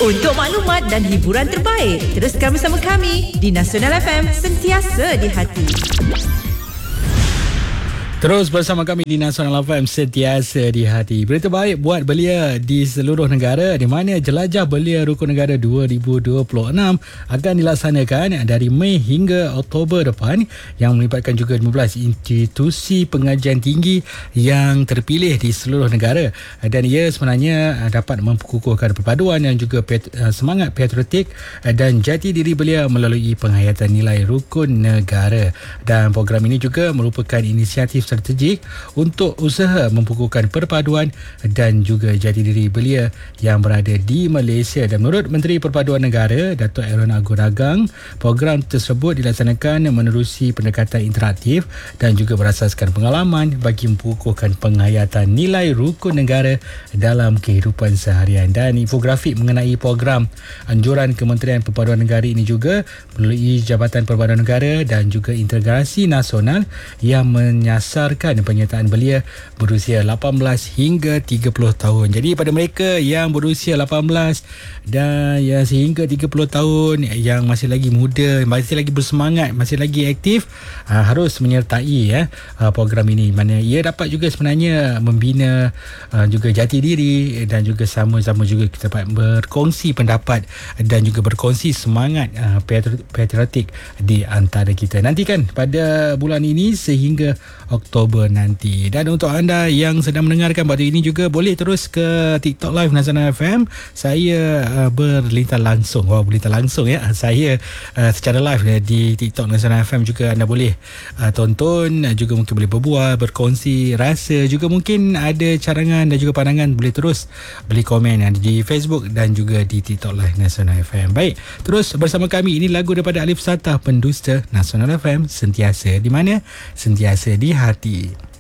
Untuk maklumat dan hiburan terbaik, teruskan bersama kami di Nasional FM, sentiasa di hati. Terus bersama kami di Nasional FM, sentiasa di hati. Berita baik buat belia di seluruh negara, di mana jelajah belia rukun negara 2026 akan dilaksanakan dari Mei hingga Oktober depan, yang melibatkan juga 15 institusi pengajian tinggi yang terpilih di seluruh negara. Dan ia sebenarnya dapat memperkukuhkan perpaduan dan juga semangat patriotik dan jati diri belia melalui penghayatan nilai rukun negara. Dan program ini juga merupakan inisiatif strategik untuk usaha mempukuhkan perpaduan dan juga jati diri belia yang berada di Malaysia. Dan menurut Menteri Perpaduan Negara Datuk Aaron Agung Dagang, program tersebut dilaksanakan menerusi pendekatan interaktif dan juga berasaskan pengalaman bagi mempukuhkan penghayatan nilai rukun negara dalam kehidupan seharian. Dan infografik mengenai program anjuran Kementerian Perpaduan Negara ini juga melalui Jabatan Perpaduan Negara dan juga Integrasi Nasional yang menyasarkan penyertaan belia berusia 18 hingga 30 tahun. Jadi pada mereka yang berusia 18 dan yang sehingga 30 tahun, yang masih lagi muda, masih lagi bersemangat, masih lagi aktif, harus menyertai program ini, mana ia dapat juga sebenarnya membina juga jati diri dan juga sama-sama juga kita dapat berkongsi pendapat dan juga berkongsi semangat patriotik di antara kita. Nantikan pada bulan ini sehingga Oktober nanti. Dan untuk anda yang sedang mendengarkan waktu ini juga boleh terus ke TikTok Live Nasional FM. Saya berlintas langsung. Berlintas langsung ya. Saya secara live di TikTok Nasional FM juga anda boleh tonton, juga mungkin boleh berbual, berkongsi rasa, juga mungkin ada carangan dan juga pandangan, boleh terus beri komen di Facebook dan juga di TikTok Live Nasional FM. Baik, terus bersama kami. Ini lagu daripada Alif Satah, pendusta Nasional FM, sentiasa di mana? Sentiasa di hati.